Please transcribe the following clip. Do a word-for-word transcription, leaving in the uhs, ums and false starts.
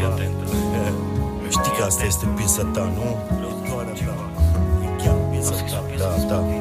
Știi că asta este piesa ta, nu? E chiar piesa ta, da, da.